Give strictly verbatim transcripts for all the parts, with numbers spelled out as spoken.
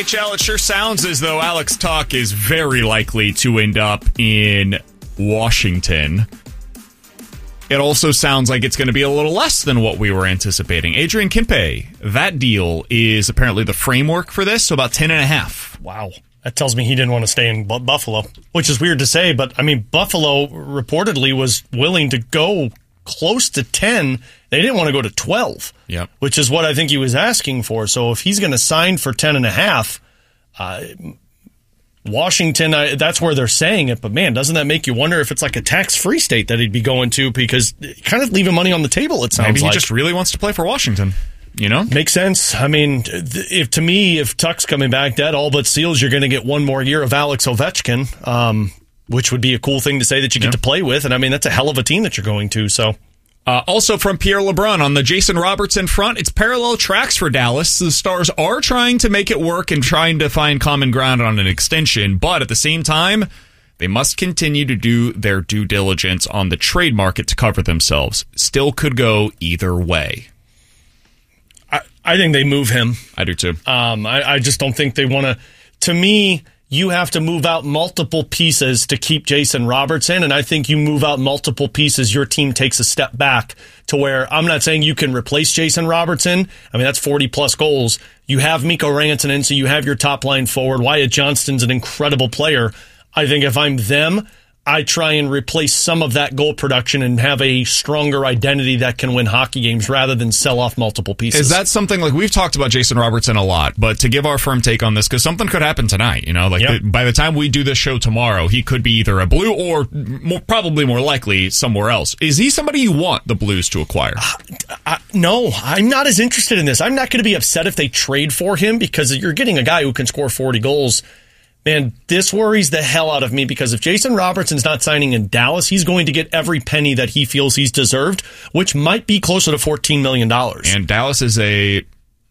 H L, it sure sounds as though Alex Tuch is very likely to end up in Washington. It also sounds like it's going to be a little less than what we were anticipating. Adrian Kempe, that deal is apparently the framework for this, so about ten and a half. Wow. That tells me he didn't want to stay in Buffalo, which is weird to say, but I mean, Buffalo reportedly was willing to go close to ten. They didn't want to go to twelve, yep. which is what I think he was asking for. So if he's going to sign for ten and a half, uh, Washington, uh, that's where they're saying it. But man, doesn't that make you wonder if it's like a tax-free state that he'd be going to? Because kind of leaving money on the table, it sounds Maybe he like. just really wants to play for Washington. You know? Makes sense. I mean, if to me, if Tuch's coming back, that all but seals you're going to get one more year of Alex Ovechkin, um, which would be a cool thing to say that you get yeah. to play with. And I mean, that's a hell of a team that you're going to, so... Uh, also from Pierre LeBrun on the Jason Robertson front, it's parallel tracks for Dallas. The Stars are trying to make it work and trying to find common ground on an extension, but at the same time, they must continue to do their due diligence on the trade market to cover themselves. Still could go either way. I, I think they move him. I do too. Um, I, I just don't think they want to. To me, you have to move out multiple pieces to keep Jason Robertson, and I think you move out multiple pieces, your team takes a step back to where I'm not saying you can replace Jason Robertson. I mean, that's forty-plus goals. You have Mikko Rantanen, so you have your top-line forward. Wyatt Johnston's an incredible player. I think if I'm them, I try and replace some of that goal production and have a stronger identity that can win hockey games rather than sell off multiple pieces. Is that something, like, we've talked about Jason Robertson a lot, but to give our firm take on this, because something could happen tonight, you know, like yep. the, by the time we do this show tomorrow, he could be either a Blue or more, probably more likely somewhere else. Is he somebody you want the Blues to acquire? Uh, uh, no, I'm not as interested in this. I'm not going to be upset if they trade for him because you're getting a guy who can score forty goals. Man, this worries the hell out of me because if Jason Robertson's not signing in Dallas, he's going to get every penny that he feels he's deserved, which might be closer to fourteen million dollars. And Dallas is a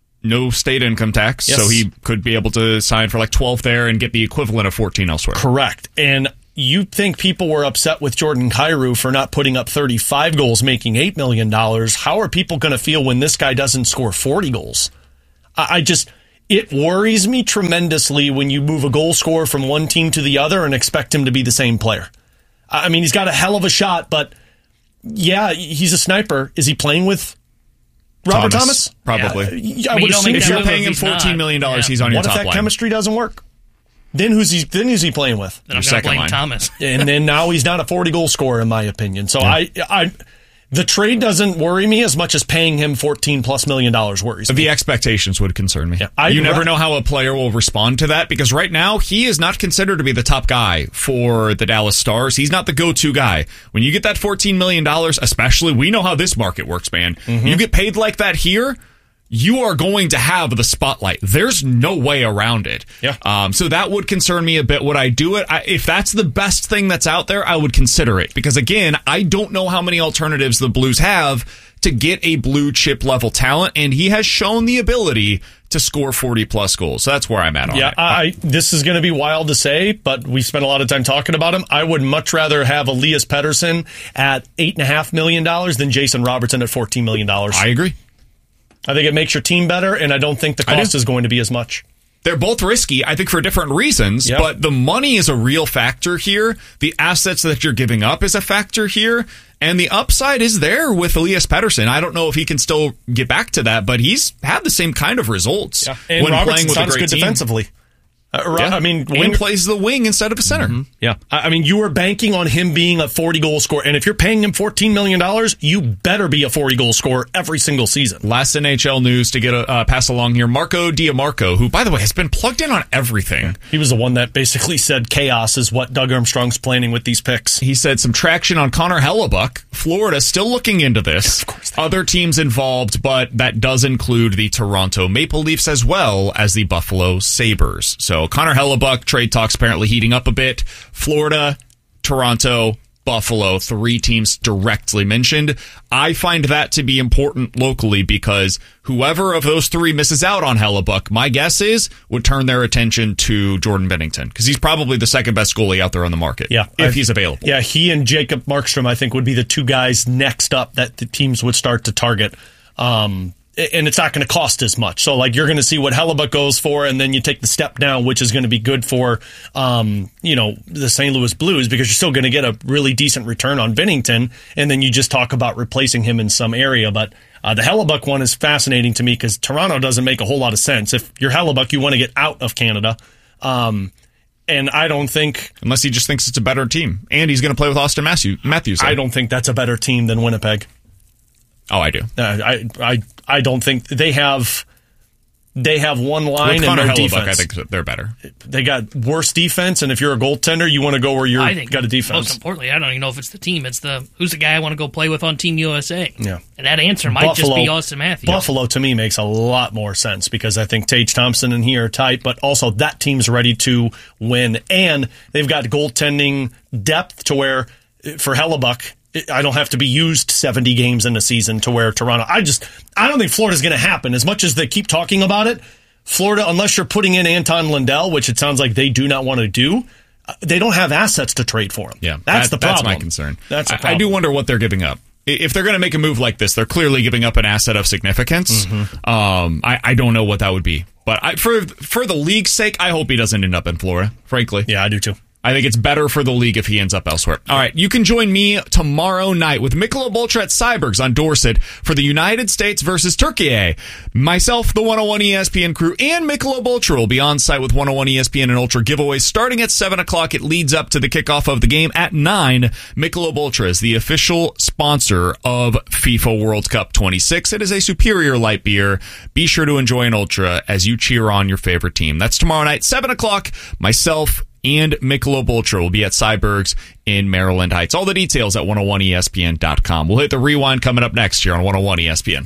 no state income tax, yes. so he could be able to sign for like twelve there and get the equivalent of fourteen elsewhere. Correct. And you think people were upset with Jordan Kyrou for not putting up thirty-five goals, making eight million dollars. How are people going to feel when this guy doesn't score forty goals? I, I just... It worries me tremendously when you move a goal scorer from one team to the other and expect him to be the same player. I mean, he's got a hell of a shot, but yeah, he's a sniper. Is he playing with Robert Thomas? Thomas? Probably. Yeah, I, I would assume if you're paying him he's fourteen million dollars, yeah. he's on your what top line. What if that line. chemistry doesn't work? Then who's he? Then who's he playing with? Then I'm going to blame line. Thomas. And then now he's not a forty goal scorer, in my opinion. So yeah. I, I. The trade doesn't worry me as much as paying him fourteen plus million dollars worries me. The expectations would concern me. Yeah, I, you never know how a player will respond to that because right now he is not considered to be the top guy for the Dallas Stars. He's not the go-to guy. When you get that fourteen million dollars, especially, we know how this market works, man. Mm-hmm. You get paid like that here, you are going to have the spotlight. There's no way around it. Yeah. Um, so that would concern me a bit. Would I do it? I, if that's the best thing that's out there, I would consider it. Because again, I don't know how many alternatives the Blues have to get a blue chip level talent, and he has shown the ability to score forty plus goals. So that's where I'm at on yeah, it. I, this is going to be wild to say, but we spent a lot of time talking about him. I would much rather have Elias Pettersson at eight point five million dollars than Jason Robertson at fourteen million dollars. I agree. I think it makes your team better, and I don't think the cost is going to be as much. They're both risky, I think, for different reasons, yep. but the money is a real factor here. The assets that you're giving up is a factor here, and the upside is there with Elias Pettersson. I don't know if he can still get back to that, but he's had the same kind of results yeah. and when Robertson playing with sounds a great good team. defensively. Uh, yeah. I mean, and plays the wing instead of a center. Mm-hmm. Yeah, I mean, you were banking on him being a forty goal scorer, and if you're paying him fourteen million dollars, you better be a forty goal scorer every single season. Last N H L news to get a uh, pass along here: Marco Diamarco, who, by the way, has been plugged in on everything. Yeah. He was the one that basically said chaos is what Doug Armstrong's planning with these picks. He said some traction on Connor Hellebuck. Florida still looking into this. Of course, other teams involved, but that does include the Toronto Maple Leafs as well as the Buffalo Sabres. So Connor Hellebuck. Trade talks apparently heating up a bit. Florida, Toronto, Buffalo, three teams directly mentioned. I find that to be important locally because whoever of those three misses out on Hellebuck, my guess is, would turn their attention to Jordan Bennington because he's probably the second best goalie out there on the market. Yeah, if I've, he's available. Yeah, he and Jacob Markstrom, I think, would be the two guys next up that the teams would start to target. Um, and it's not going to cost as much. So, like, you're going to see what Hellebuyck goes for, and then you take the step down, which is going to be good for, um, you know, the Saint Louis Blues, because you're still going to get a really decent return on Binnington, and then you just talk about replacing him in some area. But uh, the Hellebuyck one is fascinating to me because Toronto doesn't make a whole lot of sense. If you're Hellebuyck, you want to get out of Canada. Um, and I don't think... Unless he just thinks it's a better team. And he's going to play with Austin Matthews. I don't think that's a better team than Winnipeg. Oh, I do. Uh, I I I don't think they have they have one line With and no Hellebuyck, defense. I think they're better. They got worse defense, and if you're a goaltender, you want to go where you're I think got a defense. Most importantly, I don't even know if it's the team. It's the who's the guy I want to go play with on Team U S A. Yeah, and that answer might Buffalo, just be Austin Matthews. Buffalo to me makes a lot more sense because I think Tage Thompson and he are tight, but also that team's ready to win, and they've got goaltending depth to where for Hellebuyck, I don't have to be used seventy games in a season to where Toronto. I just, I don't think Florida's going to happen. As much as they keep talking about it, Florida, unless you're putting in Anton Lundell, which it sounds like they do not want to do, they don't have assets to trade for him. Yeah, that's that, the problem. That's my concern. That's the I, problem. I do wonder what they're giving up. If they're going to make a move like this, they're clearly giving up an asset of significance. Mm-hmm. Um, I, I don't know what that would be. But I, for for the league's sake, I hope he doesn't end up in Florida, frankly. Yeah, I do too. I think it's better for the league if he ends up elsewhere. All right, you can join me tomorrow night with Michelob Ultra at Cybergs on Dorset for the United States versus Turkey. Myself, the one oh one E S P N crew, and Michelob Ultra will be on site with one oh one E S P N and Ultra giveaways starting at seven o'clock. It leads up to the kickoff of the game at nine. Michelob Ultra is the official sponsor of FIFA World Cup twenty-six. It is a superior light beer. Be sure to enjoy an Ultra as you cheer on your favorite team. That's tomorrow night, seven o'clock. Myself and Michelob Ultra will be at Cybergs in Maryland Heights. All the details at one oh one E S P N dot com. We'll hit the rewind coming up next here on one oh one E S P N.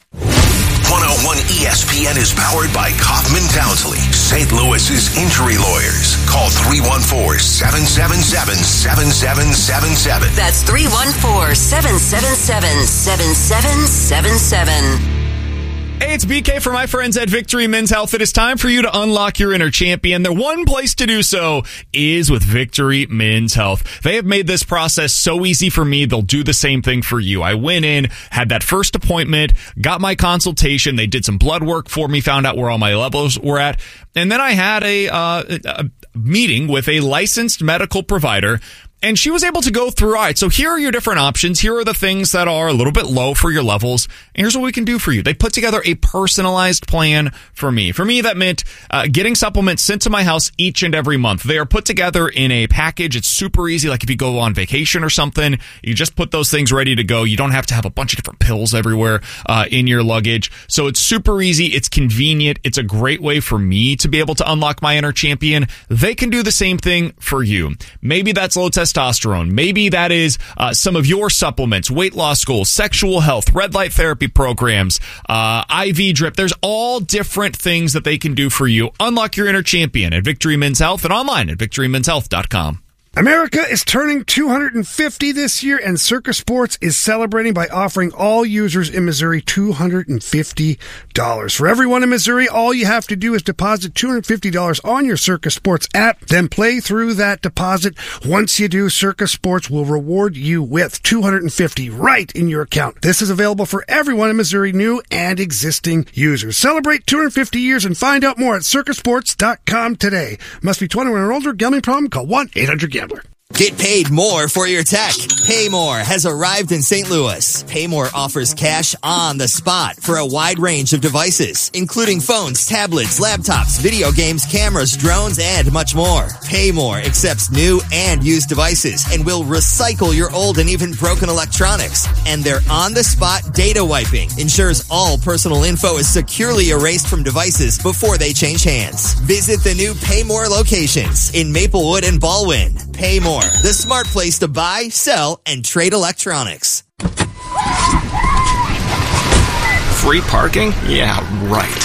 one oh one E S P N is powered by Kaufman Townsley, Saint Louis's injury lawyers. Call three one four, seven seven seven, seven seven seven seven. That's three one four, seven seven seven, seven seven seven seven. Hey, it's B K for my friends at Victory Men's Health. It is time for you to unlock your inner champion. The one place to do so is with Victory Men's Health. They have made this process so easy for me, they'll do the same thing for you. I went in, had that first appointment, got my consultation, they did some blood work for me, found out where all my levels were at, and then I had a, uh, a meeting with a licensed medical provider. And she was able to go through, all right, so here are your different options. Here are the things that are a little bit low for your levels. And here's what we can do for you. They put together a personalized plan for me. For me, that meant uh, getting supplements sent to my house each and every month. They are put together in a package. It's super easy. Like if you go on vacation or something, you just put those things ready to go. You don't have to have a bunch of different pills everywhere uh, in your luggage. So it's super easy. It's convenient. It's a great way for me to be able to unlock my inner champion. They can do the same thing for you. Maybe that's low testosterone. Testosterone. Maybe that is uh, some of your supplements, weight loss goals, sexual health, red light therapy programs, uh, I V drip. There's all different things that they can do for you. Unlock your inner champion at Victory Men's Health and online at victory men's health dot com. America is turning two hundred fifty this year, and Circus Sports is celebrating by offering all users in Missouri two hundred fifty dollars. For everyone in Missouri, all you have to do is deposit two hundred fifty dollars on your Circus Sports app, then play through that deposit. Once you do, Circus Sports will reward you with two hundred fifty dollars right in your account. This is available for everyone in Missouri, new and existing users. Celebrate two hundred fifty years and find out more at circus sports dot com today. Must be twenty-one or older. Gambling problem? Call one eight hundred gambler. Get paid more for your tech. Paymore has arrived in Saint Louis. Paymore offers cash on the spot for a wide range of devices, including phones, tablets, laptops, video games, cameras, drones, and much more. Paymore accepts new and used devices and will recycle your old and even broken electronics. And their on-the-spot data wiping ensures all personal info is securely erased from devices before they change hands. Visit the new Paymore locations in Maplewood and Baldwin. Paymore, the smart place to buy, sell, and trade electronics. Free parking? Yeah, right.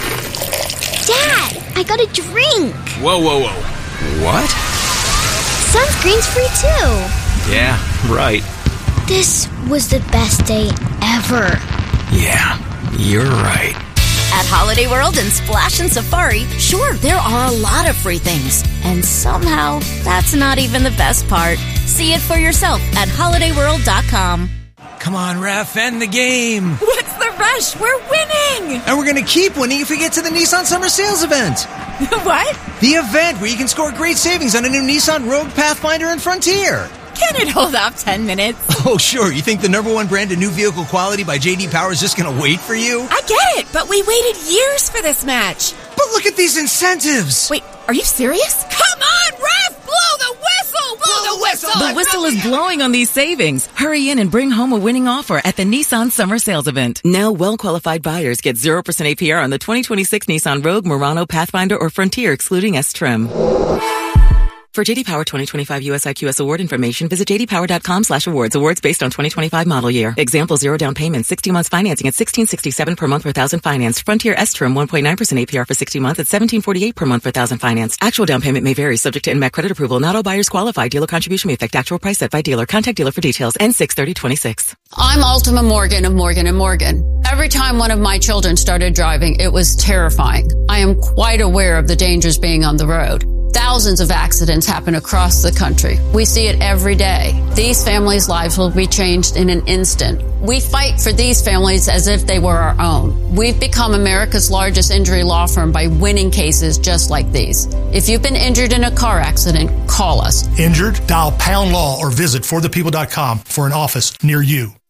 Dad, I got a drink. Whoa, whoa, whoa. What? Sunscreen's free too. Yeah, right. This was the best day ever. Yeah, you're right. At Holiday World and Splash and Safari, sure, there are a lot of free things. And somehow, that's not even the best part. See it for yourself at holiday world dot com. Come on, ref, end the game. What's the rush? We're winning. And we're going to keep winning if we get to the Nissan Summer Sales event. What? The event where you can score great savings on a new Nissan Rogue, Pathfinder, and Frontier. Can it hold up ten minutes? Oh, sure. You think the number one brand of new vehicle quality by J D Power is just going to wait for you? I get it, but we waited years for this match. But look at these incentives. Wait, are you serious? Come on, ref! Blow the whistle! Blow the whistle! The whistle is blowing on these savings. Hurry in and bring home a winning offer at the Nissan Summer Sales Event. Now, well-qualified buyers get zero percent A P R on the twenty twenty-six Nissan Rogue, Murano, Pathfinder, or Frontier, excluding S-Trim. For J D Power twenty twenty-five U S I Q S award information, visit jdpower.com slash awards. Awards based on twenty twenty-five model year. Example, zero down payment, sixty months financing at sixteen sixty-seven per month per thousand financed. Frontier S-Trim, one point nine percent A P R for sixty months at seventeen forty-eight per month per thousand financed. Actual down payment may vary, subject to N M A C credit approval. Not all buyers qualify. Dealer contribution may affect actual price set by dealer. Contact dealer for details. N six thirty twenty-six. I'm Ultima Morgan of Morgan and Morgan. Every time one of my children started driving, it was terrifying. I am quite aware of the dangers being on the road. Thousands of accidents happen across the country. We see it every day. These families' lives will be changed in an instant. We fight for these families as if they were our own. We've become America's largest injury law firm by winning cases just like these. If you've been injured in a car accident, call us. Injured? Dial pound law or visit for the people dot com for an office near you.